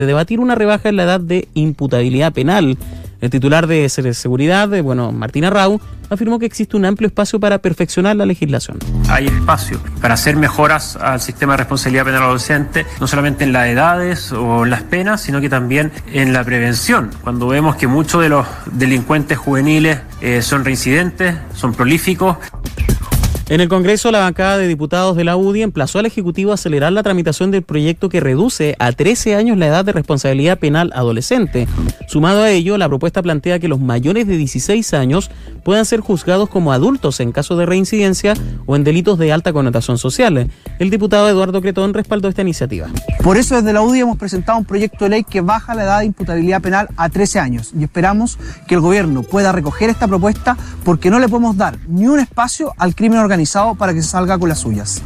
de debatir una rebaja en la edad de imputabilidad penal. El titular de Seguridad, Martín Arrau, afirmó que existe un amplio espacio para perfeccionar la legislación. Hay espacio para hacer mejoras al sistema de responsabilidad penal adolescente, no solamente en las edades o las penas, sino que también en la prevención. Cuando vemos que muchos de los delincuentes juveniles son reincidentes, son prolíficos. En el Congreso, la bancada de diputados de la UDI emplazó al Ejecutivo a acelerar la tramitación del proyecto que reduce a 13 años la edad de responsabilidad penal adolescente. Sumado a ello, la propuesta plantea que los mayores de 16 años puedan ser juzgados como adultos en caso de reincidencia o en delitos de alta connotación social. El diputado Eduardo Cretón respaldó esta iniciativa. Por eso desde la UDI hemos presentado un proyecto de ley que baja la edad de imputabilidad penal a 13 años y esperamos que el gobierno pueda recoger esta propuesta porque no le podemos dar ni un espacio al crimen organizado para que se salga con las suyas.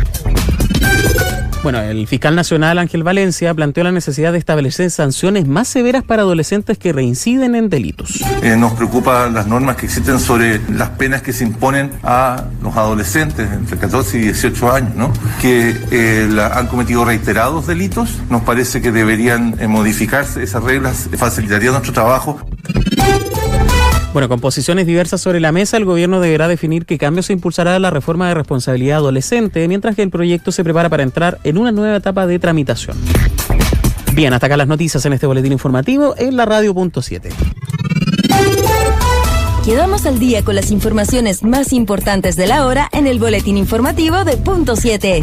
El fiscal nacional Ángel Valencia planteó la necesidad de establecer sanciones más severas para adolescentes que reinciden en delitos. Nos preocupan las normas que existen sobre las penas que se imponen a los adolescentes entre 14 y 18 años, ¿no? Que han cometido reiterados delitos. Nos parece que deberían modificarse esas reglas, facilitaría nuestro trabajo. Con posiciones diversas sobre la mesa, el gobierno deberá definir qué cambios se impulsará a la reforma de responsabilidad adolescente, mientras que el proyecto se prepara para entrar en una nueva etapa de tramitación. Bien, hasta acá las noticias en este boletín informativo en la Radio.7. Quedamos al día con las informaciones más importantes de la hora en el boletín informativo de Punto 7.